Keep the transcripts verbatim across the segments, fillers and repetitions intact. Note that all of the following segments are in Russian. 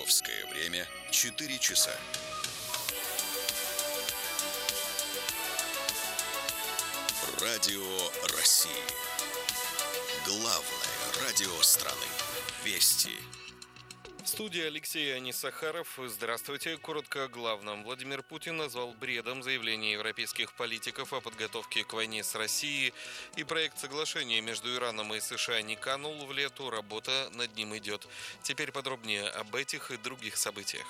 Московское время четыре часа. Радио России. Главное радио страны. Вести. В студии Алексей Анисахаров. Здравствуйте. Коротко о главном. Владимир Путин назвал бредом заявление европейских политиков о подготовке к войне с Россией, и проект соглашения между Ираном и США не канул в лету. Работа над ним идет. Теперь подробнее об этих и других событиях.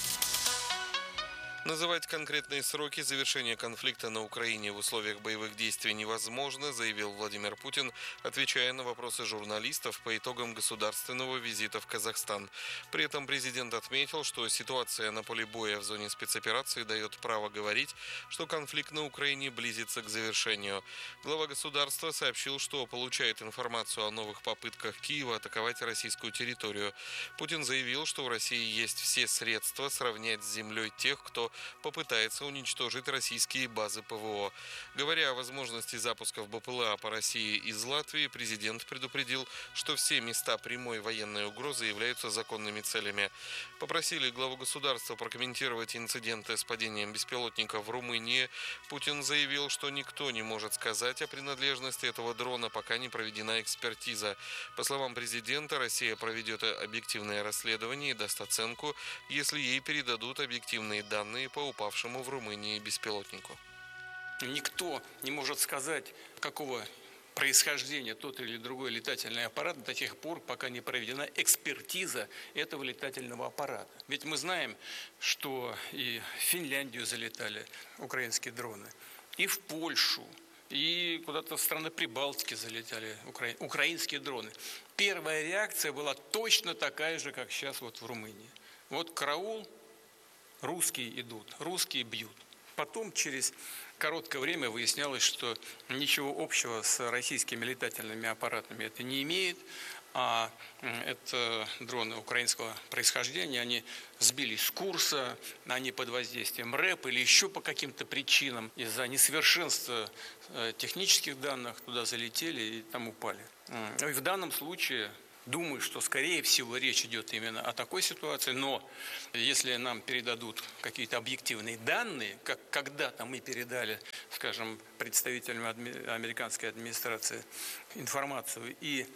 Называть конкретные сроки завершения конфликта на Украине в условиях боевых действий невозможно, заявил Владимир Путин, отвечая на вопросы журналистов по итогам государственного визита в Казахстан. При этом президент отметил, что ситуация на поле боя в зоне спецоперации дает право говорить, что конфликт на Украине близится к завершению. Глава государства сообщил, что получает информацию о новых попытках Киева атаковать российскую территорию. Путин заявил, что в России есть все средства сравнять с землей тех, кто попытается уничтожить российские базы ПВО. Говоря о возможности запусков БПЛА по России из Латвии, президент предупредил, что все места прямой военной угрозы являются законными целями. Попросили главу государства прокомментировать инциденты с падением беспилотника в Румынии. Путин заявил, что никто не может сказать о принадлежности этого дрона, пока не проведена экспертиза. По словам президента, Россия проведет объективное расследование и даст оценку, если ей передадут объективные данные по упавшему в Румынии беспилотнику. Никто не может сказать, какого происхождения тот или другой летательный аппарат до тех пор, пока не проведена экспертиза этого летательного аппарата. Ведь мы знаем, что и в Финляндию залетали украинские дроны, и в Польшу, и куда-то в страны Прибалтики залетали укра... украинские дроны. Первая реакция была точно такая же, как сейчас вот в Румынии. Вот караул, русские идут, русские бьют. Потом через короткое время выяснялось, что ничего общего с российскими летательными аппаратами это не имеет, а это дроны украинского происхождения, они сбились с курса, они под воздействием РЭП или еще по каким-то причинам из-за несовершенства технических данных туда залетели и там упали. И в данном случае думаю, что, скорее всего, речь идет именно о такой ситуации, но если нам передадут какие-то объективные данные, как когда-то мы передали, скажем, представителям американской администрации информацию и,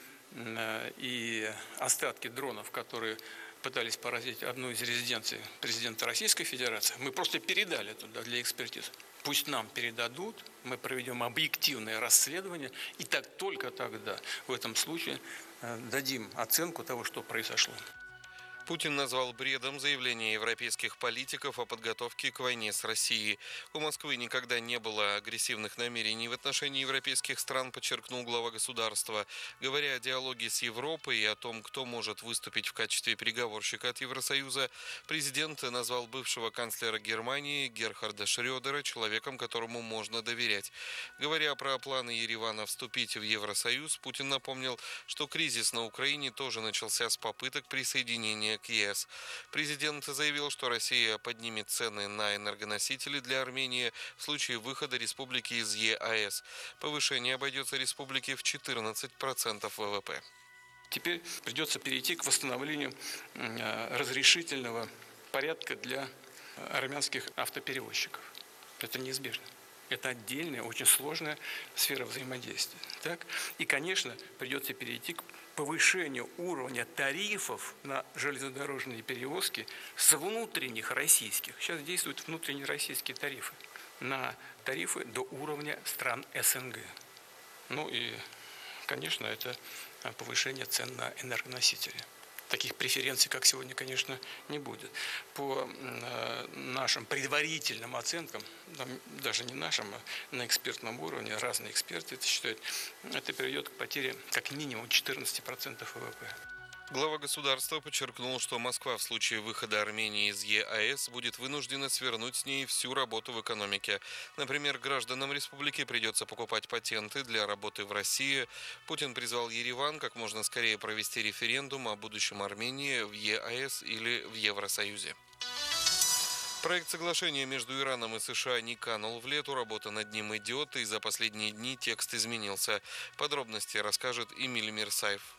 и остатки дронов, которые пытались поразить одну из резиденций президента Российской Федерации, мы просто передали туда для экспертизы. Пусть нам передадут, мы проведем объективное расследование, и так только тогда в этом случае дадим оценку того, что произошло. Путин назвал бредом заявление европейских политиков о подготовке к войне с Россией. У Москвы никогда не было агрессивных намерений в отношении европейских стран, подчеркнул глава государства. Говоря о диалоге с Европой и о том, кто может выступить в качестве переговорщика от Евросоюза, президент назвал бывшего канцлера Германии Герхарда Шрёдера человеком, которому можно доверять. Говоря про планы Еревана вступить в Евросоюз, Путин напомнил, что кризис на Украине тоже начался с попыток присоединения к ЕС. Президент заявил, что Россия поднимет цены на энергоносители для Армении в случае выхода республики из ЕАЭС. Повышение обойдется республике в четырнадцать процентов ВВП. Теперь придется перейти к восстановлению разрешительного порядка для армянских автоперевозчиков. Это неизбежно. Это отдельная, очень сложная сфера взаимодействия. Так? И, конечно, придется перейти к повышению уровня тарифов на железнодорожные перевозки с внутренних российских. Сейчас действуют внутренние российские тарифы на тарифы до уровня стран СНГ. Ну и, конечно, это повышение цен на энергоносители. Таких преференций, как сегодня, конечно, не будет. По нашим предварительным оценкам, даже не нашим, а на экспертном уровне, разные эксперты это считают, это приведет к потере как минимум четырнадцать процентов ВВП. Глава государства подчеркнул, что Москва в случае выхода Армении из ЕАЭС будет вынуждена свернуть с ней всю работу в экономике. Например, гражданам республики придется покупать патенты для работы в России. Путин призвал Ереван как можно скорее провести референдум о будущем Армении в ЕАЭС или в Евросоюзе. Проект соглашения между Ираном и США не канул в лету, работа над ним идет, и за последние дни текст изменился. Подробности расскажет Эмиль Мирсаев.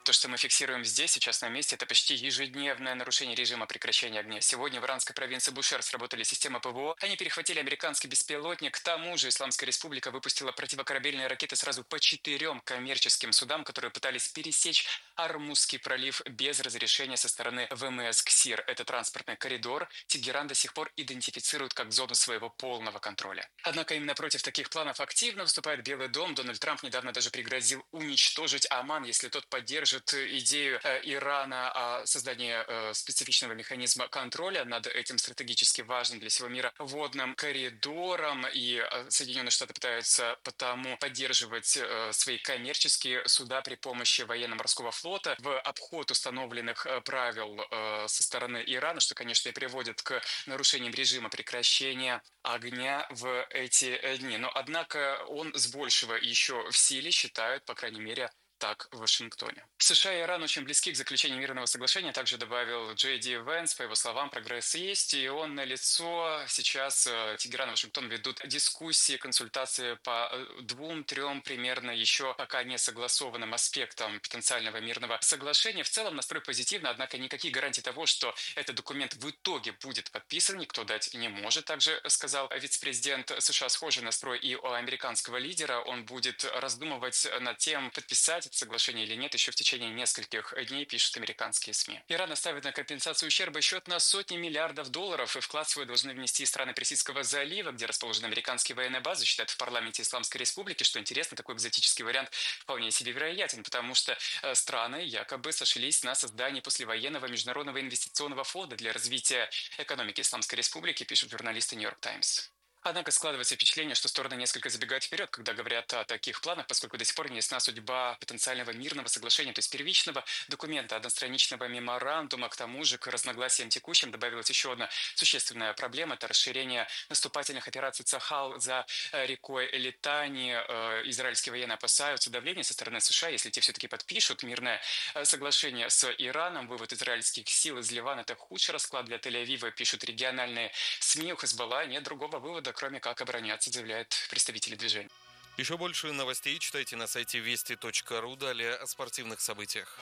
То, что мы фиксируем здесь, сейчас на месте, это почти ежедневное нарушение режима прекращения огня. Сегодня в иранской провинции Бушер сработали системы ПВО. Они перехватили американский беспилотник. К тому же Исламская республика выпустила противокорабельные ракеты сразу по четырем коммерческим судам, которые пытались пересечь Ормузский пролив без разрешения со стороны ВМС КСИР. Это транспортный коридор. Тегеран до сих пор идентифицирует как зону своего полного контроля. Однако именно против таких планов активно выступает Белый дом. Дональд Трамп недавно даже пригрозил уничтожить Оман, если тот поддержит идею Ирана о создании специфичного механизма контроля над этим стратегически важным для всего мира водным коридором. И Соединенные Штаты пытаются потому поддерживать свои коммерческие суда при помощи военно-морского флота в обход установленных правил со стороны Ирана, что, конечно, и приводит к нарушениям режима прекращения огня в эти дни. Но, однако, он с большего еще в силе, считают, по крайней мере, так в Вашингтоне. США и Иран очень близки к заключению мирного соглашения, также добавил Джей Ди Вэнс. По его словам, прогресс есть, и он налицо. Сейчас Тегеран и Вашингтон ведут дискуссии, консультации по двум-трем примерно еще пока не согласованным аспектам потенциального мирного соглашения. В целом настрой позитивно, однако никаких гарантий того, что этот документ в итоге будет подписан, никто дать не может. Также сказал вице-президент США. Схожий настрой и у американского лидера. Он будет раздумывать над тем, подписать это соглашение или нет, еще в течение нескольких дней, пишут американские СМИ. Иран оставит на компенсацию ущерба счет на сотни миллиардов долларов, и вклад свой должны внести страны Персидского залива, где расположены американские военные базы, считают в парламенте Исламской Республики. Что интересно, такой экзотический вариант вполне себе вероятен, потому что страны якобы сошлись на создании послевоенного международного инвестиционного фонда для развития экономики Исламской Республики, пишут журналисты Нью-Йорк Таймс. Однако складывается впечатление, что стороны несколько забегают вперед, когда говорят о таких планах, поскольку до сих пор не ясна судьба потенциального мирного соглашения, то есть первичного документа, одностраничного меморандума. К тому же к разногласиям текущим добавилась еще одна существенная проблема – это расширение наступательных операций Цахал за рекой Литани. Израильские военные опасаются давления со стороны США, если те все-таки подпишут мирное соглашение с Ираном. Вывод израильских сил из Ливана – это худший расклад для Тель-Авива, пишут региональные СМИ. У Хезболла нет другого вывода, кроме как обороняться, заявляют представители движения. Еще больше новостей читайте на сайте вести точка ру. Далее о спортивных событиях.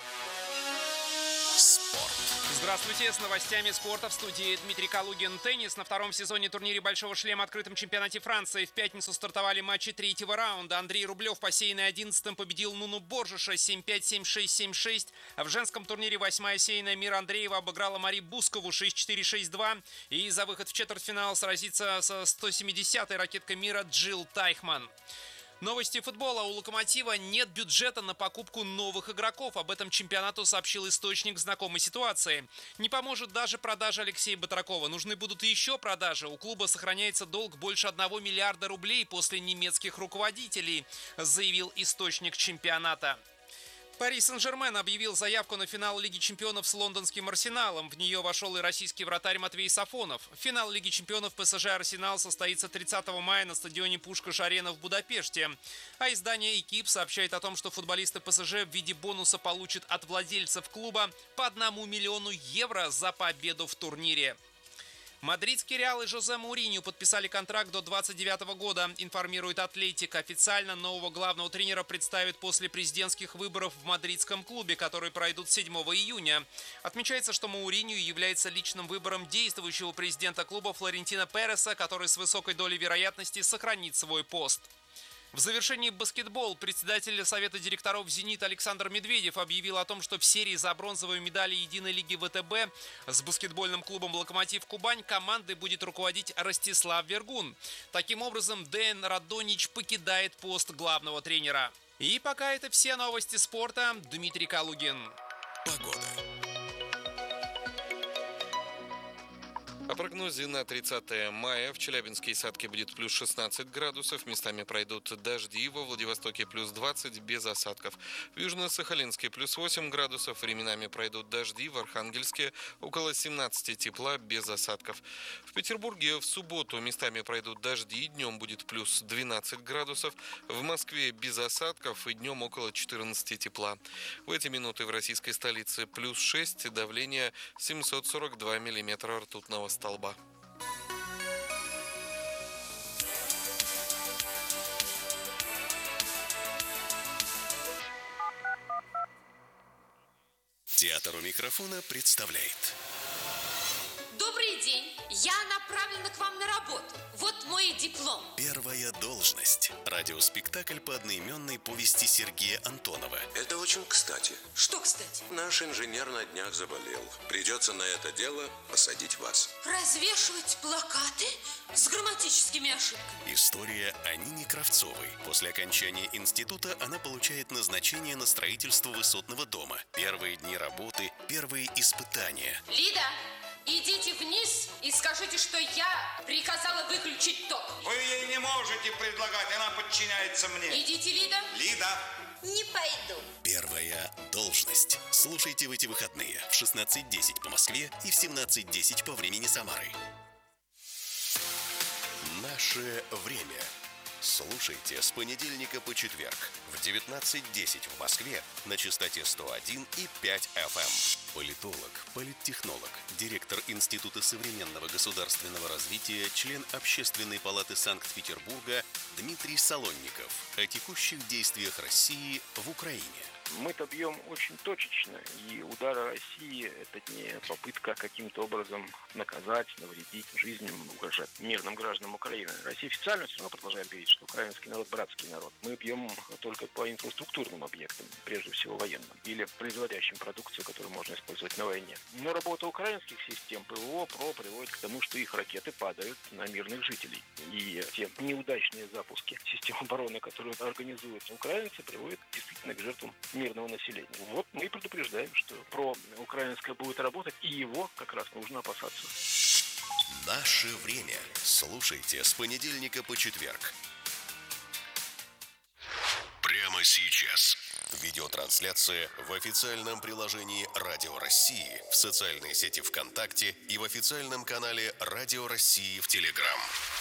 Спорт. Здравствуйте, с новостями спорта в студии Дмитрий Калугин. Теннис. На втором сезоне турнире «Большого шлема» открытом чемпионате Франции в пятницу стартовали матчи третьего раунда. Андрей Рублев, посеянный одиннадцатым, победил Нуну Боржиша семь пять, семь шесть, семь шесть. А в женском турнире восьмая сеянная Мира Андреева обыграла Мари Бускову шесть четыре, шесть два. И за выход в четвертьфинал сразится со сто семидесятой ракеткой мира Джилл Тайхман. Новости футбола. У «Локомотива» нет бюджета на покупку новых игроков. Об этом чемпионату сообщил источник знакомой ситуации. Не поможет даже продажа Алексея Батракова. Нужны будут и еще продажи. У клуба сохраняется долг больше одного миллиарда рублей после немецких руководителей, заявил источник чемпионата. Пари Сен-Жермен объявил заявку на финал Лиги чемпионов с лондонским Арсеналом. В нее вошел и российский вратарь Матвей Сафонов. Финал Лиги чемпионов ПСЖ «Арсенал» состоится тридцатого мая на стадионе Пушкаш-Арена в Будапеште. А издание «Экип» сообщает о том, что футболисты ПСЖ в виде бонуса получат от владельцев клуба по одному миллиону евро за победу в турнире. Мадридский Реал и Жозе Моуриньо подписали контракт до двадцать девятого года, информирует Атлетик. Официально нового главного тренера представят после президентских выборов в мадридском клубе, которые пройдут седьмого июня. Отмечается, что Моуриньо является личным выбором действующего президента клуба Флорентино Переса, который с высокой долей вероятности сохранит свой пост. В завершении баскетбол председатель Совета директоров «Зенит» Александр Медведев объявил о том, что в серии за бронзовые медали Единой лиги ВТБ с баскетбольным клубом «Локомотив Кубань» командой будет руководить Ростислав Вергун. Таким образом, Деян Радонич покидает пост главного тренера. И пока это все новости спорта. Дмитрий Калугин. Погода. О прогнозе на тридцатое мая. В Челябинске и Сатке будет плюс шестнадцать градусов. Местами пройдут дожди. Во Владивостоке плюс двадцать без осадков. В Южно-Сахалинске плюс восемь градусов. Временами пройдут дожди. В Архангельске около семнадцати тепла без осадков. В Петербурге в субботу местами пройдут дожди. Днем будет плюс двенадцать градусов. В Москве без осадков и днем около четырнадцати тепла. В эти минуты в российской столице плюс шесть. Давление семьсот сорок два миллиметра ртутного столба. Оператор у микрофона представляет. Добрый день. Я направлена к вам на работу. Вот мой диплом. Первая должность. Радиоспектакль по одноименной повести Сергея Антонова. Это очень кстати. Что, кстати? Наш инженер на днях заболел. Придется на это дело посадить вас. Развешивать плакаты с грамматическими ошибками. История о Нине Кравцовой. После окончания института она получает назначение на строительство высотного дома. Первые дни работы, первые испытания. Лида, идите вниз и скажите, что я приказала выключить ток. Вы ей не можете предлагать, она подчиняется мне. Идите, Лида. Лида. Не пойду. Первая должность. Слушайте в эти выходные в шестнадцать десять по Москве и в семнадцать десять по времени Самары. Наше время. Слушайте с понедельника по четверг в девятнадцать десять в Москве на частоте сто один и пять эф эм. Политолог, политтехнолог, директор Института современного государственного развития, член Общественной палаты Санкт-Петербурга Дмитрий Солонников о текущих действиях России в Украине. Мы-то бьем очень точечно, и удары России – это не попытка каким-то образом наказать, навредить жизням, угрожать мирным гражданам Украины. Россия официально все равно продолжает говорить, что украинский народ – братский народ. Мы бьем только по инфраструктурным объектам, прежде всего военным, или производящим продукцию, которую можно использовать на войне. Но работа украинских систем ПВО ПРО приводит к тому, что их ракеты падают на мирных жителей. И те неудачные запуски систем обороны, которые организуют украинцы, приводят действительно к жертвам мирного населения. Вот мы и предупреждаем, что проукраинское будет работать, и его как раз нужно опасаться. Наше время. Слушайте с понедельника по четверг. Прямо сейчас. Видеотрансляция в официальном приложении Радио России, в социальной сети ВКонтакте и в официальном канале Радио России в Телеграм.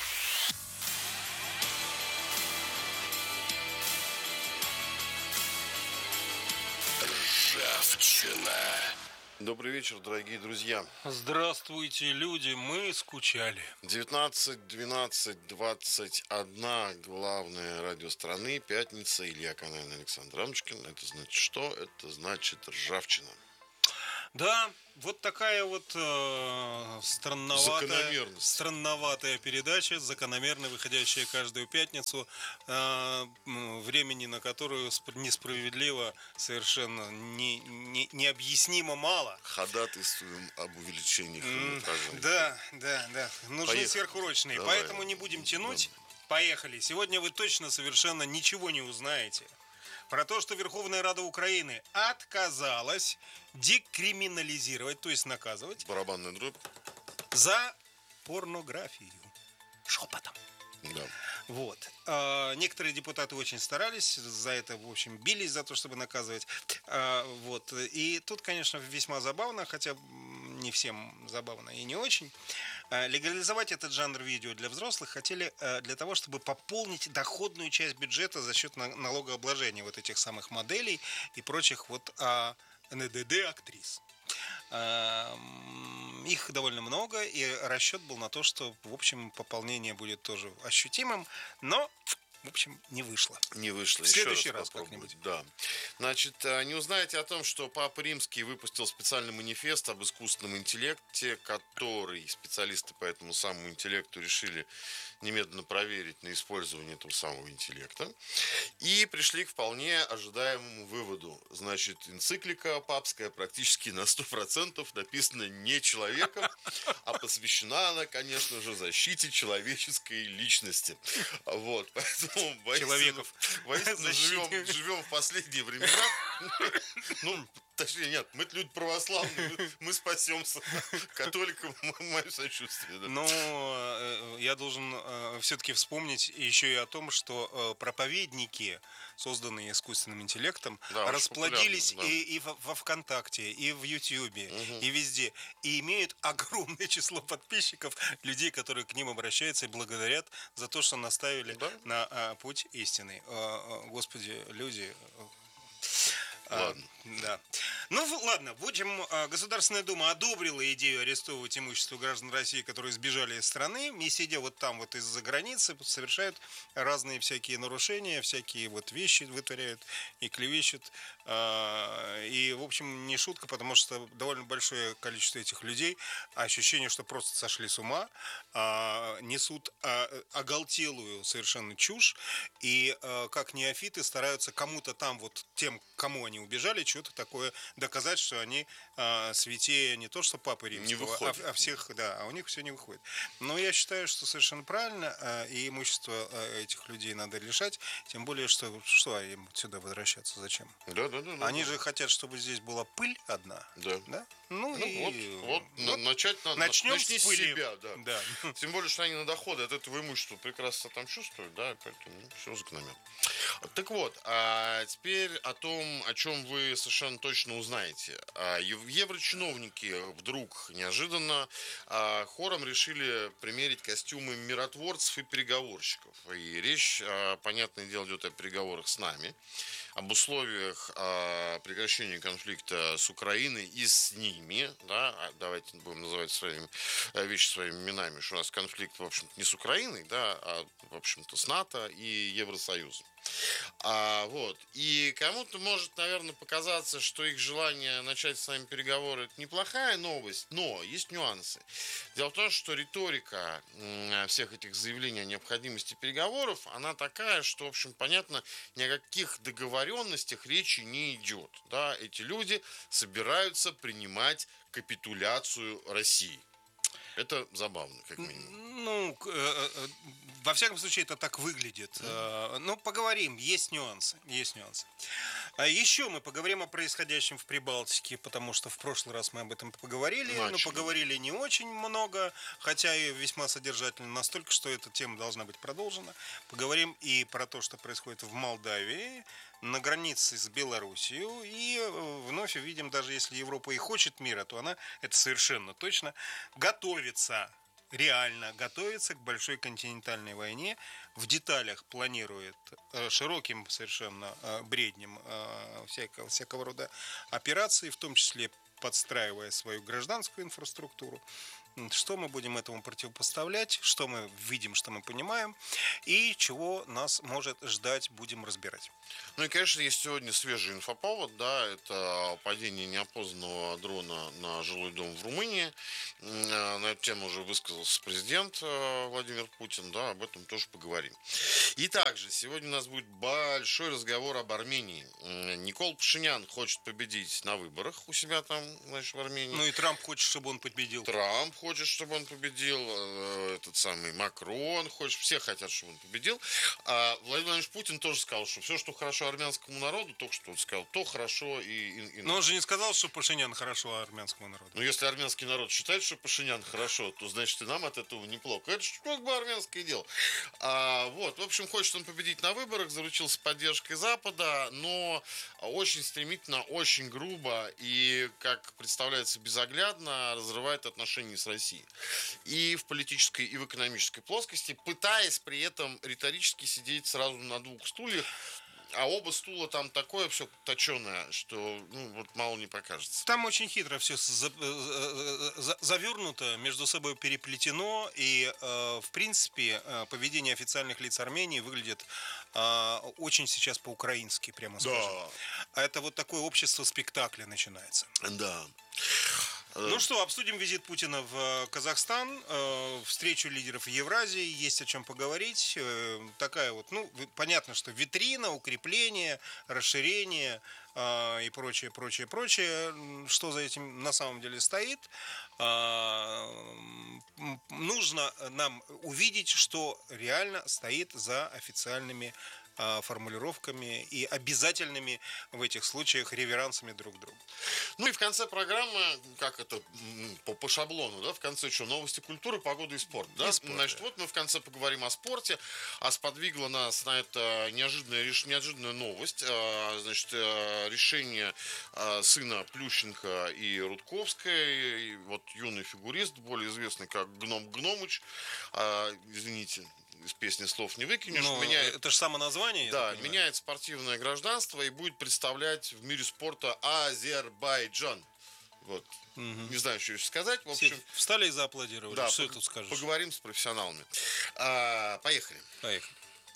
Ржавчина. Добрый вечер, дорогие друзья. Здравствуйте, люди, мы скучали. девятнадцать двенадцать двадцать один, главное радио страны, пятница, Илья Канаин, Александр Амочкин. Это значит что? Это значит ржавчина. Да, вот такая вот э, странноватая, странноватая передача, закономерно выходящая каждую пятницу, э, времени на которую несправедливо, совершенно не, не, необъяснимо мало. Ходатайствуем об увеличении хронометража. Да, да, да. Нужны Поехали. Сверхурочные, Давай. поэтому не будем тянуть. Поехали. Сегодня вы точно совершенно ничего не узнаете про то, что Верховная Рада Украины отказалась декриминализировать, то есть наказывать, барабанная дробь, за порнографию. Шепотом. Да. Вот. А, некоторые депутаты очень старались, за это, в общем, бились за то, чтобы наказывать. А, вот. И тут, конечно, весьма забавно, хотя не всем забавно и не очень. А, легализовать этот жанр видео для взрослых хотели а, для того, чтобы пополнить доходную часть бюджета за счет на- налогообложения вот этих самых моделей и прочих вот а, эн дэ дэ-актрис. Их довольно много, и расчет был на то, что, в общем, пополнение будет тоже ощутимым, но, в общем, не вышло. Не вышло. В следующий Еще раз попробуем. как-нибудь. Да. Значит, не узнаете о том, что Папа Римский выпустил специальный манифест об искусственном интеллекте, который специалисты по этому самому интеллекту решили немедленно проверить на использование этого самого интеллекта. И пришли к вполне ожидаемому выводу. Значит, энциклика папская практически на сто процентов написана не человеком, а посвящена она, конечно же, защите человеческой личности. Вот, поэтому Человеков. воистину живем, живем в последние времена. Ну, точнее, нет, мы-то люди православные, мы, мы спасемся. Католикам мое сочувствие. Да. Но э, я должен э, все-таки вспомнить еще и о том, что э, проповедники, созданные искусственным интеллектом, Да, очень расплодились популярны, да. и, и во, во ВКонтакте, и в Ютьюбе, Мгм. и везде. И имеют огромное число подписчиков, людей, которые к ним обращаются и благодарят за то, что наставили Да. на э, путь истины. Э, э, Господи, люди... э, Ладно. А, да. Ну, ладно, в общем, Государственная Дума одобрила идею арестовывать имущество граждан России, которые сбежали из страны, и сидя вот там вот из-за границы, совершают разные всякие нарушения, всякие вот вещи вытворяют и клевещут. И, в общем, не шутка, потому что довольно большое количество этих людей, ощущение, что просто сошли с ума, несут оголтелую совершенно чушь, и как неофиты стараются кому-то там, вот тем, кому они убежали, что-то такое доказать, что они а, святее не то, что Папы Римского, а, а всех, да, а у них все не выходит. Но я считаю, что совершенно правильно, а, и имущество а, этих людей надо лишать, тем более, что, что им сюда возвращаться, зачем? Да, да, да. Они да. же хотят, чтобы здесь была пыль одна. Да. Да? Ну, ну и... вот, вот, вот начать надо. Начнем Начни с с пыли. себя, да. да. Тем более, что они на доходы от этого имущества прекрасно там чувствуют, да, поэтому ну, все закономерно. Так вот, а теперь о том, о чем вы совершенно точно узнаете. Еврочиновники вдруг неожиданно хором решили примерить костюмы миротворцев и переговорщиков. И речь, понятное дело, идет о переговорах с нами, об условиях прекращения конфликта с Украиной и с ними, да, давайте будем называть своими вещи своими именами, что у нас конфликт, в общем-то, не с Украиной, да, а, в общем-то, с НАТО и Евросоюзом. А, вот. И кому-то может, наверное, показаться, что их желание начать с нами переговоры – это неплохая новость, но есть нюансы. Дело в том, что риторика всех этих заявлений о необходимости переговоров, она такая, что, в общем, понятно, ни о каких договоренностях речи не идет. Да? Эти люди собираются принимать капитуляцию России. Это забавно, как минимум. Ну, во всяком случае, это так выглядит. Mm-hmm. Ну, поговорим, есть нюансы, есть нюансы. Еще мы поговорим о происходящем в Прибалтике, потому что в прошлый раз мы об этом поговорили, Начали. но поговорили не очень много, хотя и весьма содержательно, настолько, что эта тема должна быть продолжена. Поговорим и про то, что происходит в Молдавии, на границе с Белоруссией, и вновь увидим, даже если Европа и хочет мира, то она, это совершенно точно, готовится, реально готовится к большой континентальной войне, в деталях планирует широким совершенно бреднем всякого, всякого рода операции, в том числе подстраивая свою гражданскую инфраструктуру. Что мы будем этому противопоставлять, что мы видим, что мы понимаем, и чего нас может ждать, будем разбирать. Ну и, конечно, есть сегодня свежий инфоповод, да, это падение неопознанного дрона на жилой дом в Румынии. На эту тему уже высказался президент Владимир Путин, да, об этом тоже поговорим. И также сегодня у нас будет большой разговор об Армении. Никол Пашинян хочет победить на выборах у себя там, значит, в Армении. Ну и Трамп хочет, чтобы он победил. Трамп хочет, чтобы он победил, этот самый Макрон хочет, все хотят, чтобы он победил. А Владимир Владимирович Путин тоже сказал, что все, что хорошо армянскому народу, только что он сказал, то хорошо и, и, и Но он же не сказал, что Пашинян хорошо армянскому народу. Ну, если армянский народ считает, что Пашинян хорошо, то, значит, и нам от этого неплохо. Это же как бы армянское дело. А, вот, в общем, хочет он победить на выборах, заручился поддержкой Запада, но очень стремительно, очень грубо и, как представляется, безоглядно разрывает отношения с Россией. И в политической, и в экономической плоскости, пытаясь при этом риторически сидеть сразу на двух стульях, а оба стула там такое все точеное, что ну, вот мало не покажется. Там очень хитро все за, за, завернуто, между собой переплетено, и, э, в принципе, поведение официальных лиц Армении выглядит э, очень сейчас по-украински, прямо скажем. Да. Это вот такое общество спектакля начинается. Да. Ну что, обсудим визит Путина в Казахстан, встречу лидеров Евразии, есть о чем поговорить. Такая вот, ну, понятно, что витрина, укрепление, расширение и прочее, прочее, прочее. Что за этим на самом деле стоит? Нужно нам увидеть, что реально стоит за официальными формулировками и обязательными в этих случаях реверансами друг к другу. Ну и в конце программы, как это по, по шаблону, да, в конце что, новости культуры, погода и спорт. Да? И спорт, Значит, да. Вот мы в конце поговорим о спорте, а сподвигла нас на это неожиданная, неожиданная новость. Значит, решение сына Плющенко и Рудковской, и вот юный фигурист, более известный как Гном Гномыч, извините, из песни слов не выкинешь. Ну, меняет, это же само название. Да, меняет спортивное гражданство и будет представлять в мире спорта Азербайджан. Вот. Угу. Не знаю, что еще сказать. В общем, все встали и зааплодировали. Да, что по- тут скажешь? Поговорим с профессионалами. А, поехали. Поехали.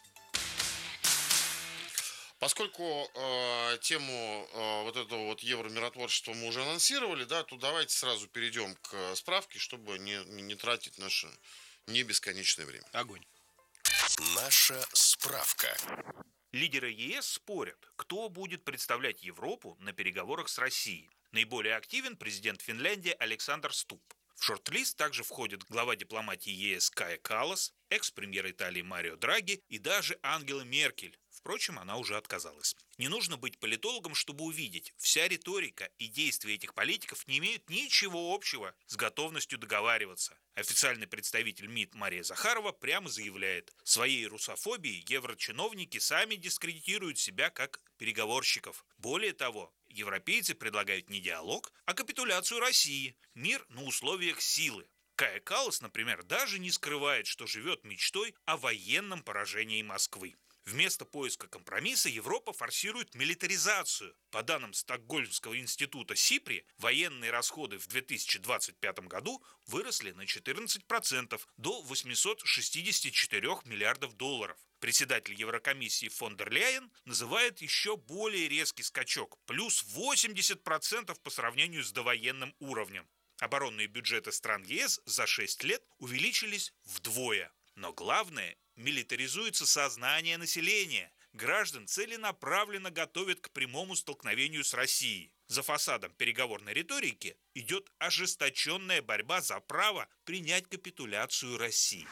Поскольку э, тему э, вот этого вот евромиротворчества мы уже анонсировали, да, то давайте сразу перейдем к справке, чтобы не, не тратить наше не бесконечное время. Огонь. Наша справка. Лидеры ЕС спорят, кто будет представлять Европу на переговорах с Россией. Наиболее активен президент Финляндии Александр Стуб. В шорт-лист также входят глава дипломатии ЕС Кая Каллас, экс-премьер Италии Марио Драги и даже Ангела Меркель. Впрочем, она уже отказалась. Не нужно быть политологом, чтобы увидеть, вся риторика и действия этих политиков не имеют ничего общего с готовностью договариваться. Официальный представитель МИД Мария Захарова прямо заявляет, своей русофобией еврочиновники сами дискредитируют себя как переговорщиков. Более того, европейцы предлагают не диалог, а капитуляцию России, мир на условиях силы. Кая Каллас, например, даже не скрывает, что живет мечтой о военном поражении Москвы. Вместо поиска компромисса Европа форсирует милитаризацию. По данным Стокгольмского института СИПРИ, военные расходы в две тысячи двадцать пятом году выросли на четырнадцать процентов до восемьсот шестьдесят четыре миллиардов долларов. Председатель Еврокомиссии фон дер Ляйен называет еще более резкий скачок – плюс восемьдесят процентов по сравнению с довоенным уровнем. Оборонные бюджеты стран ЕС за шесть лет увеличились вдвое. Но главное – милитаризуется сознание населения. Граждан целенаправленно готовят к прямому столкновению с Россией. За фасадом переговорной риторики идет ожесточенная борьба за право принять капитуляцию России.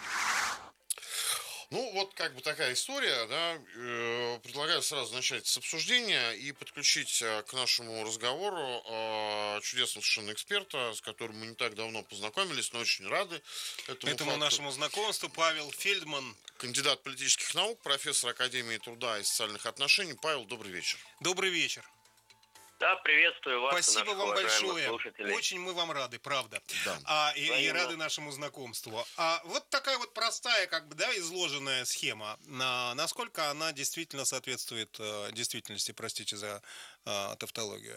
Ну, вот как бы такая история, да, э, предлагаю сразу начать с обсуждения и подключить э, к нашему разговору э, чудесного совершенно эксперта, с которым мы не так давно познакомились, но очень рады этому, этому факту. нашему знакомству. Павел Фельдман. Кандидат политических наук, профессор Академии труда и социальных отношений. Павел, добрый вечер. Добрый вечер. Да, приветствую вас. Спасибо вам большое. Очень мы вам рады, правда. Да. А, и, и рады нашему знакомству. А вот такая вот простая, как бы, да, изложенная схема. На, насколько она действительно соответствует э, действительности, простите за э, тавтологию?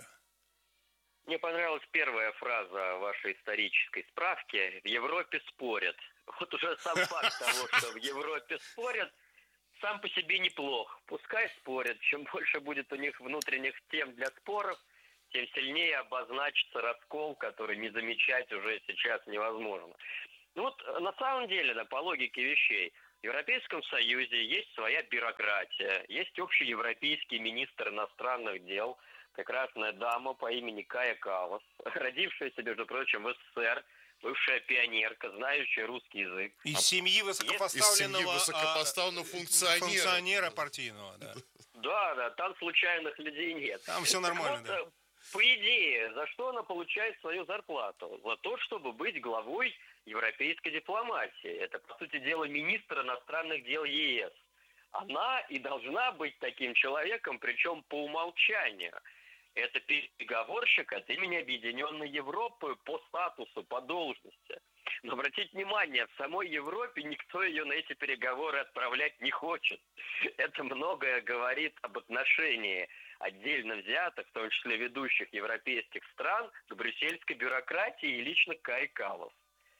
Мне понравилась первая фраза вашей исторической справки. В Европе спорят. Вот уже сам факт того, что в Европе спорят, сам по себе неплох. Пускай спорят. Чем больше будет у них внутренних тем для споров, тем сильнее обозначится раскол, который не замечать уже сейчас невозможно. Ну вот на самом деле, да, по логике вещей, в Европейском Союзе есть своя бюрократия, есть общеевропейский министр иностранных дел, прекрасная дама по имени Кая Каллас, родившаяся, между прочим, в СССР, бывшая пионерка, знающая русский язык. Из семьи высокопоставленного, из семьи высокопоставленного функционера. функционера партийного, да. Да, да, там случайных людей нет. Там все нормально, вот, да. По идее, за что она получает свою зарплату? За то, чтобы быть главой европейской дипломатии. Это, по сути дела, министр иностранных дел ЕС. Она и должна быть таким человеком, причем по умолчанию. Это переговорщик от имени Объединенной Европы по статусу, по должности. Но обратите внимание, в самой Европе никто ее на эти переговоры отправлять не хочет. Это многое говорит об отношении отдельно взятых, в том числе ведущих европейских стран, к брюссельской бюрократии и лично к Кае Каллас.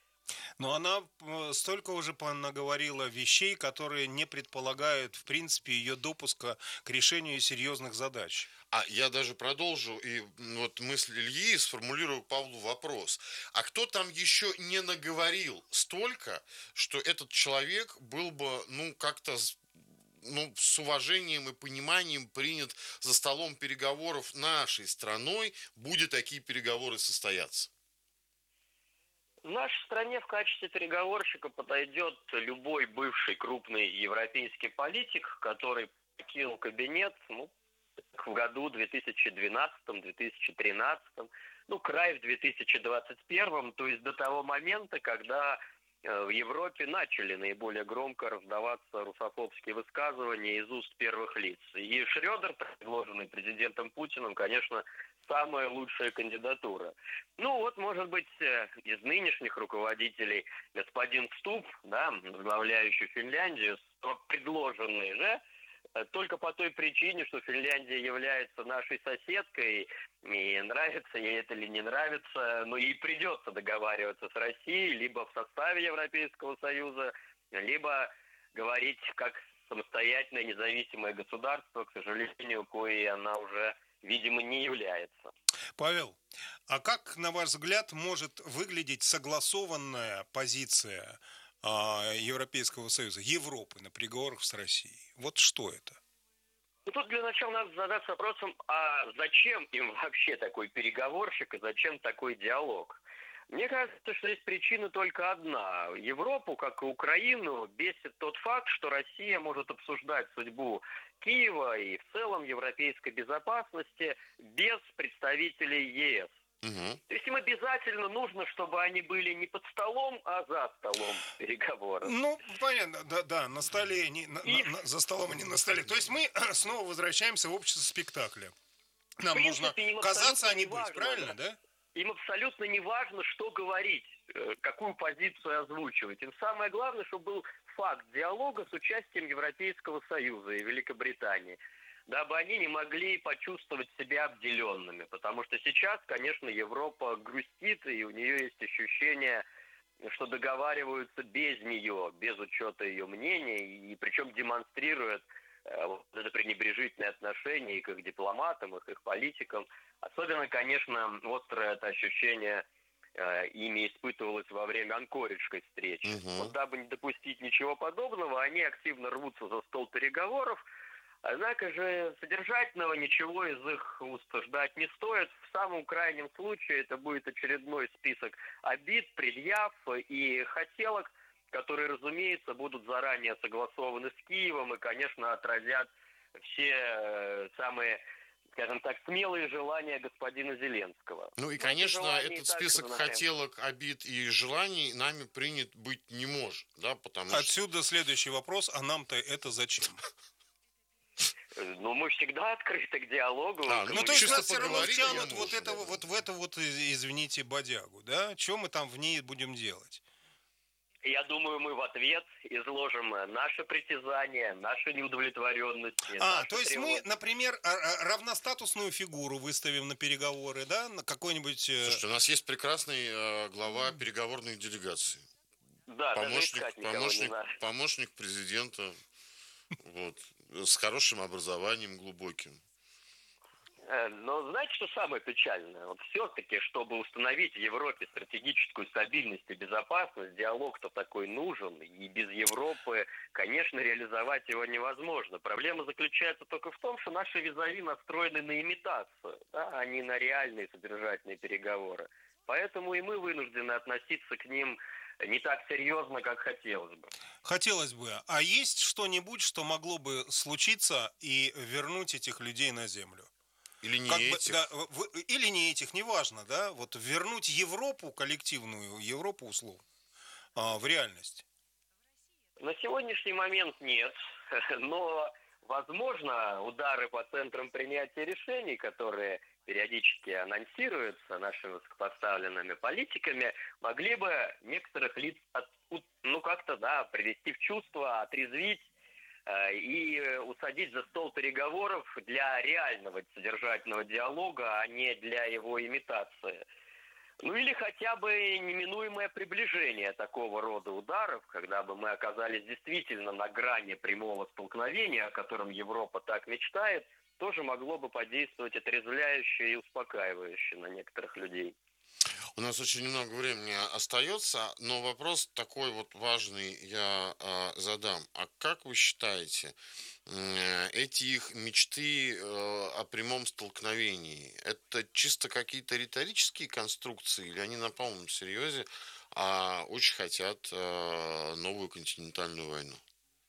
Но она столько уже наговорила вещей, которые не предполагают, в принципе, ее допуска к решению серьезных задач. А я даже продолжу, и вот мысль Ильи, сформулирую Павлу вопрос. А кто там еще не наговорил столько, что этот человек был бы, ну, как-то, ну, с уважением и пониманием принят за столом переговоров нашей страной, будет такие переговоры состояться? В нашей стране в качестве переговорщика подойдет любой бывший крупный европейский политик, который покинул кабинет, ну, в году две тысячи двенадцатом - две тысячи тринадцатом, ну, край в две тысячи двадцать первом, то есть до того момента, когда в Европе начали наиболее громко раздаваться русофобские высказывания из уст первых лиц. И Шрёдер, предложенный президентом Путиным, конечно, самая лучшая кандидатура. Ну вот, может быть, из нынешних руководителей господин Ступ, да, возглавляющий Финляндию, предложенный же, только по той причине, что Финляндия является нашей соседкой, и нравится ей это или не нравится, но ей придется договариваться с Россией либо в составе Европейского Союза, либо говорить как самостоятельное независимое государство, к сожалению, кое она уже, видимо, не является. Павел, а как, на ваш взгляд, может выглядеть согласованная позиция Европейского Союза, Европы на переговорах с Россией? Вот что это? Ну, тут для начала надо задаться вопросом, а зачем им вообще такой переговорщик и зачем такой диалог? Мне кажется, что здесь причина только одна. Европу, как и Украину, бесит тот факт, что Россия может обсуждать судьбу Киева и в целом европейской безопасности без представителей ЕС. Угу. То есть им обязательно нужно, чтобы они были не под столом, а за столом переговоров. Ну, понятно, да, да, на столе, не, на, и... на, за столом, а не на столе. То есть мы снова возвращаемся в общество спектакля. Нам принципе, нужно казаться, а не быть, важно, правильно, да? Им абсолютно не важно, что говорить, какую позицию озвучивать. Им самое главное, чтобы был факт диалога с участием Европейского Союза и Великобритании, дабы они не могли почувствовать себя обделенными. Потому что сейчас, конечно, Европа грустит, и у нее есть ощущение, что договариваются без нее, без учета ее мнения, и причем демонстрируют вот это пренебрежительное отношение и к их дипломатам, и к их политикам. Особенно, конечно, острое это ощущение э, ими испытывалось во время анкориджской встречи. Угу. Вот, дабы не допустить ничего подобного, они активно рвутся за стол переговоров. Однако же содержательного ничего из их уст ждать не стоит. В самом крайнем случае это будет очередной список обид, предъяв и хотелок, которые, разумеется, будут заранее согласованы с Киевом и, конечно, отразят все э, самые, скажем так, смелые желания господина Зеленского. Ну и, конечно, этот список хотелок, обид и желаний нами принят быть не может. Да, потому Отсюда что... следующий вопрос, а нам-то это зачем? Ну, мы всегда открыты к диалогу. А, ну, то есть нас все равно втянут вот, это, вот в это вот, извините, бодягу, да? Что мы там в ней будем делать? Я думаю, мы в ответ изложим наши притязания, нашу неудовлетворенность. А, то есть тревогу. Мы, например, равностатусную фигуру выставим на переговоры, да? На какой-нибудь... Слушайте, у нас есть прекрасный э, глава переговорной делегации. Да, помощник, помощник, помощник президента, вот, с хорошим образованием глубоким. Но знаете, что самое печальное? Вот все-таки, чтобы установить в Европе стратегическую стабильность и безопасность, диалог-то такой нужен, и без Европы, конечно, реализовать его невозможно. Проблема заключается только в том, что наши визави настроены на имитацию, да, а не на реальные содержательные переговоры. Поэтому и мы вынуждены относиться к ним не так серьезно, как хотелось бы. Хотелось бы. А есть что-нибудь, что могло бы случиться и вернуть этих людей на землю? Или не как этих. Бы, да, в, или не этих, неважно, да, вот вернуть Европу, коллективную Европу, условно, а, в реальность. На сегодняшний момент нет, но, возможно, удары по центрам принятия решений, которые периодически анонсируются нашими высокопоставленными политиками, могли бы некоторых лиц, от, ну, как-то, да, привести в чувство, отрезвить, и усадить за стол переговоров для реального содержательного диалога, а не для его имитации. Ну или хотя бы неминуемое приближение такого рода ударов, когда бы мы оказались действительно на грани прямого столкновения, о котором Европа так мечтает, тоже могло бы подействовать отрезвляюще и успокаивающе на некоторых людей. У нас очень немного времени остается, но вопрос такой вот важный я э, задам. А как вы считаете, э, эти их мечты э, о прямом столкновении, это чисто какие-то риторические конструкции, или они на полном серьезе а очень хотят э, новую континентальную войну?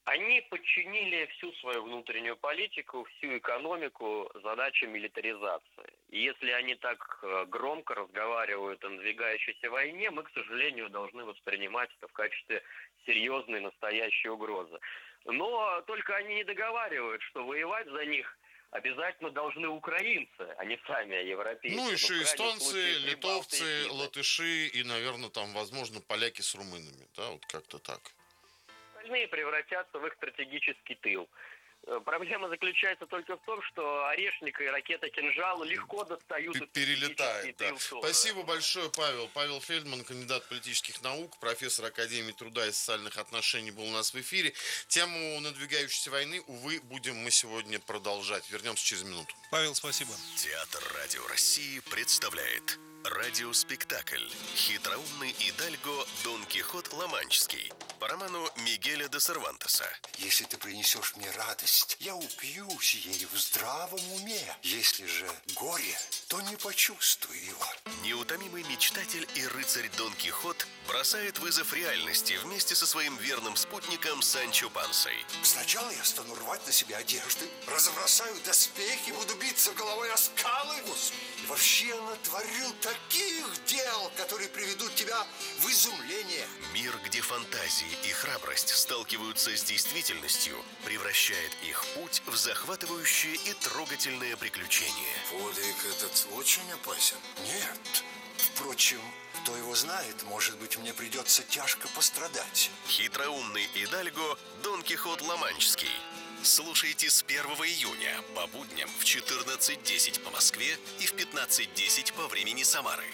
Они подчинили всю свою внутреннюю политику, всю экономику задаче милитаризации. И если они так громко разговаривают о надвигающейся войне, мы, к сожалению, должны воспринимать это в качестве серьезной настоящей угрозы. Но только они не договаривают, что воевать за них обязательно должны украинцы, а не сами европейцы. Ну, еще ну, эстонцы, случае, литовцы, латыши и, наверное, там, возможно, поляки с румынами. Да, вот как-то так. Остальные превратятся в их стратегический тыл. Проблема заключается только в том, что Орешника и ракета «Кинжал» легко достают... Перелетает, да. Спасибо большое, Павел. Павел Фельдман, кандидат политических наук, профессор Академии труда и социальных отношений, был у нас в эфире. Тему надвигающейся войны, увы, будем мы сегодня продолжать. Вернемся через минуту. Павел, спасибо. Театр Радио России представляет радиоспектакль «Хитроумный идальго Дон Кихот Ла-Манческий» по роману Мигеля де Сервантеса. Если ты принесешь мне радость, я упьюсь ей в здравом уме. Если же горе, то не почувствую его. Неутомимый мечтатель и рыцарь Дон Кихот бросает вызов реальности вместе со своим верным спутником Санчо Пансой. Сначала я стану рвать на себе одежды, разбросаю доспехи, буду биться головой о скалы. И вообще натворю таких дел, которые приведут тебя в изумление. Мир, где фантазии и храбрость сталкиваются с действительностью, превращает их путь в захватывающее и трогательное приключение. Подвиг этот очень опасен. Нет. Впрочем, кто его знает, может быть, мне придется тяжко пострадать. Хитроумный идальго Дон Кихот Ла-Манческий. Слушайте с первого июня по будням в четырнадцать десять по Москве и в пятнадцать десять по времени Самары.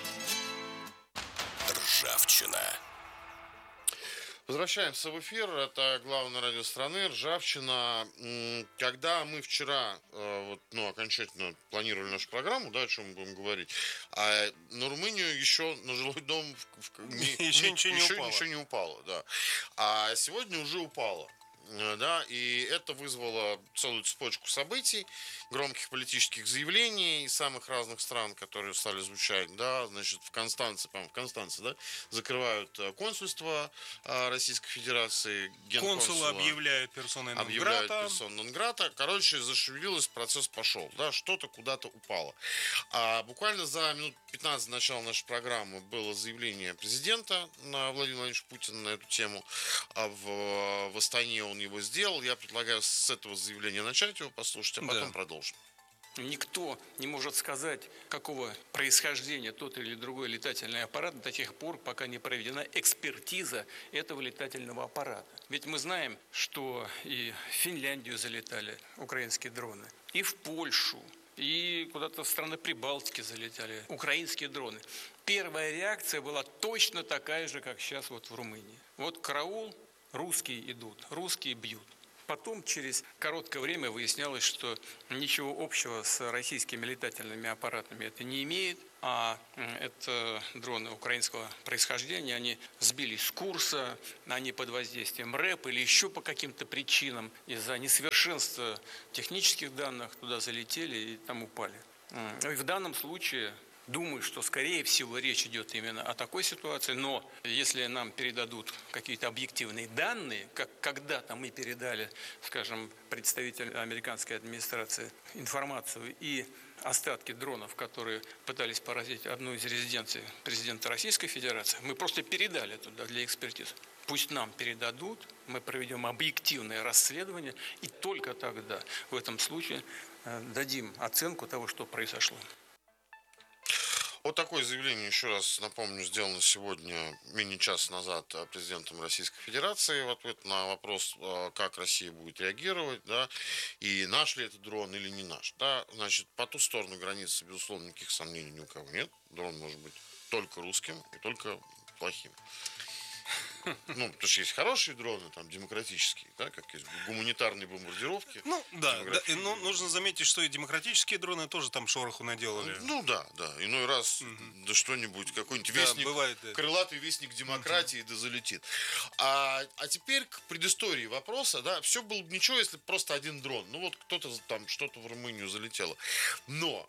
Ржавчина. Возвращаемся в эфир. Это главное радио страны. Ржавчина. Когда мы вчера вот, ну, окончательно планировали нашу программу, да, о чем мы будем говорить, а на Румынию еще на жилой дом в, в, не, еще, не, ничего, не еще упало. ничего не упало. Да. А сегодня уже упало. Да, и это вызвало целую цепочку событий, громких политических заявлений из самых разных стран, которые стали звучать. Да, значит, в Констанце, по-моему, в Констанце, да, закрывают консульство Российской Федерации. Консула объявляют персоной нон-грата. Объявляют персоной нон-грата. Короче, зашевелилось, процесс пошел. Да, что-то куда-то упало. А буквально за минут пятнадцать до начала нашей программы было заявление президента Владимира Владимировича Путина на эту тему. А в, в Астане он его сделал. Я предлагаю с этого заявления начать его послушать, а потом да. продолжим. Никто не может сказать, какого происхождения тот или другой летательный аппарат до тех пор, пока не проведена экспертиза этого летательного аппарата. Ведь мы знаем, что и в Финляндию залетали украинские дроны, и в Польшу, и куда-то в страны Прибалтики залетали украинские дроны. Первая реакция была точно такая же, как сейчас вот в Румынии. Вот караул, русские идут, русские бьют. Потом, через короткое время, выяснялось, что ничего общего с российскими летательными аппаратами это не имеет, а это дроны украинского происхождения, они сбились с курса, они под воздействием РЭП или еще по каким-то причинам из-за несовершенства технических данных туда залетели и там упали. И в данном случае... Думаю, что, скорее всего, речь идет именно о такой ситуации, но если нам передадут какие-то объективные данные, как когда-то мы передали, скажем, представителю американской администрации информацию и остатки дронов, которые пытались поразить одну из резиденций президента Российской Федерации, мы просто передали туда для экспертизы. Пусть нам передадут, мы проведем объективное расследование, и только тогда, в этом случае, дадим оценку того, что произошло. Вот такое заявление, еще раз напомню, сделано сегодня, менее часа назад, президентом Российской Федерации в ответ на вопрос, как Россия будет реагировать, да, и наш ли это дрон или не наш. Да. Значит, по ту сторону границы, безусловно, никаких сомнений ни у кого нет. Дрон может быть только русским и только плохим. Ну, потому что есть хорошие дроны, там, демократические, да, как есть гуманитарные бомбардировки. Ну, да, да, и, ну, нужно заметить, что и демократические дроны тоже там шороху наделали. Ну, да, да, иной раз, угу. да что-нибудь, какой-нибудь да, вестник, бывает, да. крылатый вестник демократии, угу. да залетит. А, а теперь к предыстории вопроса, да, все было бы ничего, если просто один дрон. Ну, вот кто-то там, что-то в Румынию залетело. Но...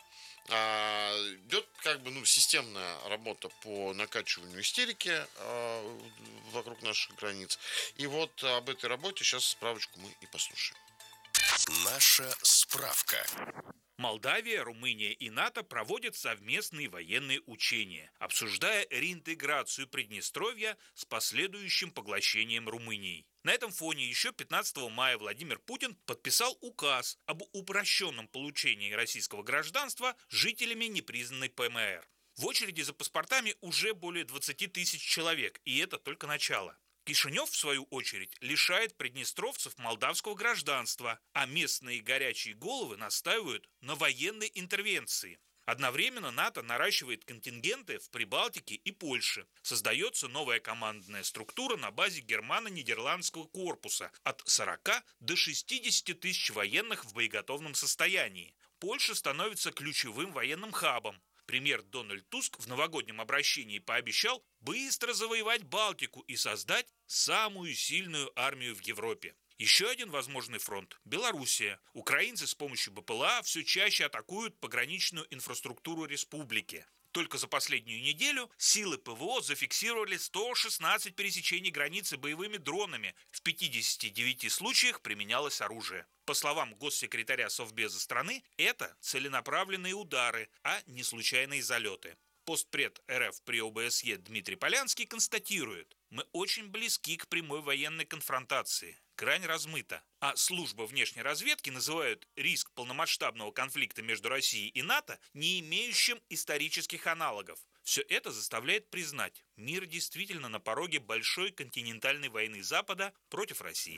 А, идет как бы ну, системная работа по накачиванию истерики а, вокруг наших границ. И вот об этой работе сейчас справочку мы и послушаем. Наша справка. Молдавия, Румыния и НАТО проводят совместные военные учения, обсуждая реинтеграцию Приднестровья с последующим поглощением Румынии. На этом фоне еще пятнадцатого мая Владимир Путин подписал указ об упрощенном получении российского гражданства жителями непризнанной ПМР. В очереди за паспортами уже более двадцати тысяч человек, и это только начало. Кишинев, в свою очередь, лишает приднестровцев молдавского гражданства, а местные горячие головы настаивают на военной интервенции. Одновременно НАТО наращивает контингенты в Прибалтике и Польше. Создается новая командная структура на базе германо-нидерландского корпуса от сорока до шестидесяти тысяч военных в боеготовном состоянии. Польша становится ключевым военным хабом. Премьер Дональд Туск в новогоднем обращении пообещал быстро завоевать Балтику и создать самую сильную армию в Европе. Еще один возможный фронт – Белоруссия. Украинцы с помощью БПЛА все чаще атакуют пограничную инфраструктуру республики. Только за последнюю неделю силы ПВО зафиксировали сто шестнадцать пересечений границы боевыми дронами. В пятидесяти девяти случаях применялось оружие. По словам госсекретаря Совбеза страны, это целенаправленные удары, а не случайные залеты. Постпред РФ при ОБСЕ Дмитрий Полянский констатирует: мы очень близки к прямой военной конфронтации. Грань размыта. А служба внешней разведки называют риск полномасштабного конфликта между Россией и НАТО не имеющим исторических аналогов. Все это заставляет признать, мир действительно на пороге большой континентальной войны Запада против России.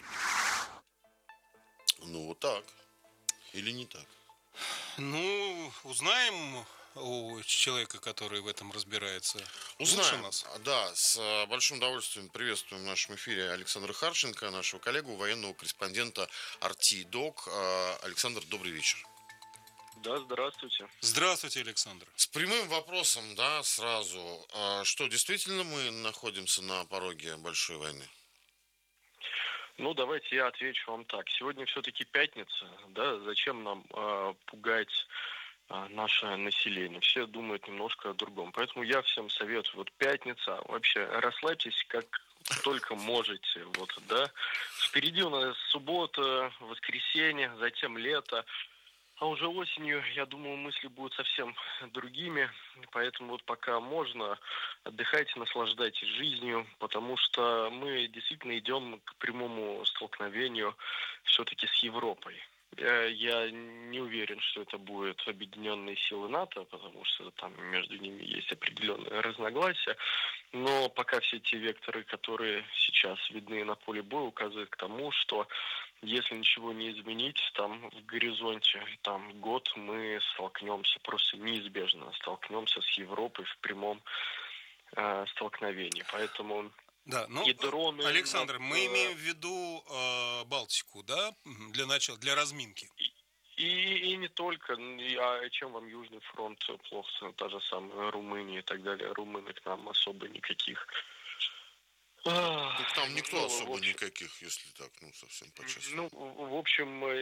Ну, вот так. Или не так? Ну, узнаем у человека, который в этом разбирается. Узнаем. Нас. Да, с большим удовольствием приветствуем в нашем эфире Александра Харченко, нашего коллегу, военного корреспондента Арти-Док. Александр, добрый вечер. Да, здравствуйте. Здравствуйте, Александр. С прямым вопросом, да, сразу. Что, действительно мы находимся на пороге большой войны? Ну, давайте я отвечу вам так. Сегодня все-таки пятница, да, зачем нам э, пугать э, наше население? Все думают немножко о другом. Поэтому я всем советую, вот пятница, вообще расслабьтесь как только можете, вот, да. Впереди у нас суббота, воскресенье, затем лето. А уже осенью, я думаю, мысли будут совсем другими, поэтому вот пока можно, отдыхайте, наслаждайтесь жизнью, потому что мы действительно идем к прямому столкновению все-таки с Европой. Я, я не уверен, что это будут объединенные силы НАТО, потому что там между ними есть определенные разногласия, но пока все те векторы, которые сейчас видны на поле боя, указывают к тому, что если ничего не изменить, там в горизонте, там год мы столкнемся, просто неизбежно столкнемся с Европой в прямом э, столкновении. Поэтому да, ну, и дроны... Александр, мы имеем в виду э, Балтику, да, для начала, для разминки. И, и, и не только. А чем вам Южный фронт плохо? Та же самая Румыния и так далее. Румыны к нам особо никаких... Ну, там никто ну, особо общем, никаких, если так, ну, совсем по-честному. Ну, в общем,